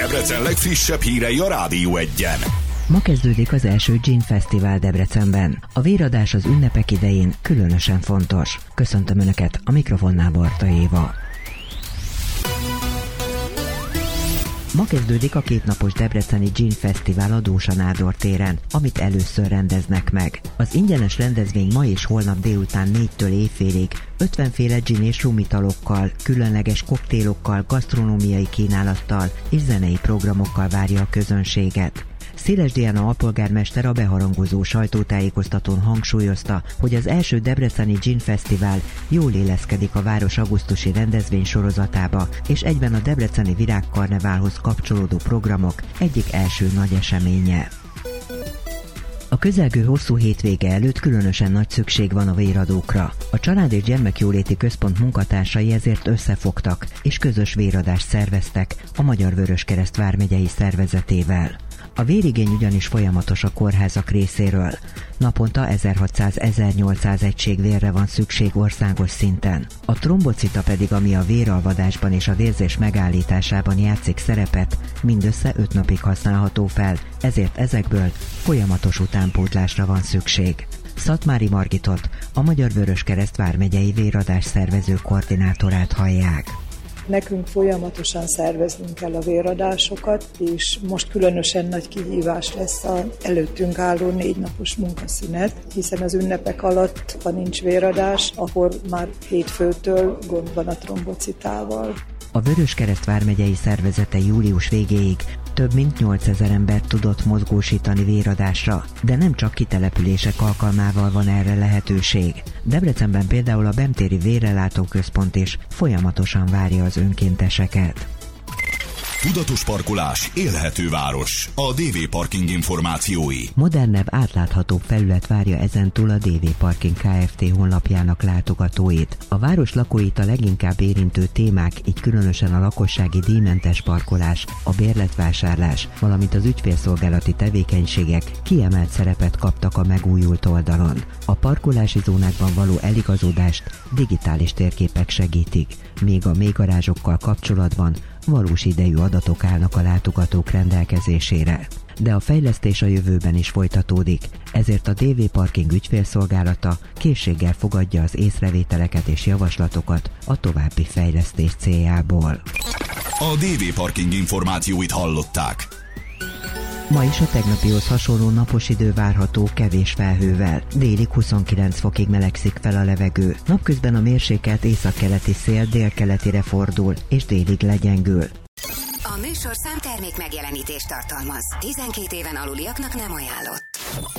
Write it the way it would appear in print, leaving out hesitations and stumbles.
Debrecen legfrissebb hírei a Rádió 1-en. Ma kezdődik az első Gin Fesztivál Debrecenben. A véradás az ünnepek idején különösen fontos. Köszöntöm Önöket, a mikrofonnál Barta Éva. Ma kezdődik a kétnapos debreceni Gin Fesztivál a Dósa Nádor téren, amit először rendeznek meg. Az ingyenes rendezvény ma és holnap délután 4-től éjfélig 50 féle gin és rumitalokkal, különleges koktélokkal, gasztronómiai kínálattal és zenei programokkal várja a közönséget. Széles Diana alpolgármester a beharangozó sajtótájékoztatón hangsúlyozta, hogy az első debreceni Gin Fesztivál jól illeszkedik a város augusztusi rendezvény sorozatába, és egyben a debreceni virágkarneválhoz kapcsolódó programok egyik első nagy eseménye. A közelgő hosszú hétvége előtt különösen nagy szükség van a véradókra. A Család és Gyermekjóléti Központ munkatársai ezért összefogtak, és közös véradást szerveztek a Magyar Vöröskereszt vármegyei szervezetével. A vérigény ugyanis folyamatos a kórházak részéről. Naponta 1600-1800 egység vérre van szükség országos szinten. A trombocita pedig, ami a véralvadásban és a vérzés megállításában játszik szerepet, mindössze 5 napig használható fel, ezért ezekből folyamatos utánpótlásra van szükség. Szatmári Margitot, a Magyar Vöröskereszt vármegyei véradás szervező koordinátorát hallják. Nekünk folyamatosan szerveznünk kell a véradásokat, és most különösen nagy kihívás lesz az előttünk álló 4 napos munkaszünet, hiszen az ünnepek alatt, ha nincs véradás, akkor már hétfőtől gond van a trombocitával. A Vöröskereszt vármegyei szervezete július végéig több mint 8000 embert tudott mozgósítani véradásra, de nem csak kitelepülések alkalmával van erre lehetőség. Debrecenben például a Bemtéri Vérrelátó-központ is folyamatosan várja az önkénteseket. Tudatos parkolás, élhető város. A DV Parking információi. Modernebb, átláthatóbb felület várja ezentúl a DV Parking Kft. Honlapjának látogatóit. A város lakóit a leginkább érintő témák, így különösen a lakossági díjmentes parkolás, a bérletvásárlás, valamint az ügyfélszolgálati tevékenységek kiemelt szerepet kaptak a megújult oldalon. A parkolási zónákban való eligazódást digitális térképek segítik, míg a mélygarázsokkal kapcsolatban valós idejű adatok állnak a látogatók rendelkezésére. De a fejlesztés a jövőben is folytatódik, ezért a DV Parking ügyfélszolgálata készséggel fogadja az észrevételeket és javaslatokat a további fejlesztés céljából. A DV Parking információit hallották. Ma is a tegnapihoz hasonló napos idő várható kevés felhővel. Délig 29 fokig melegszik fel a levegő. Napközben a mérsékelt északkeleti szél délkeletire fordul, és délig legyengül. A műsorszám termék megjelenítést tartalmaz. 12 éven aluliaknak nem ajánlott.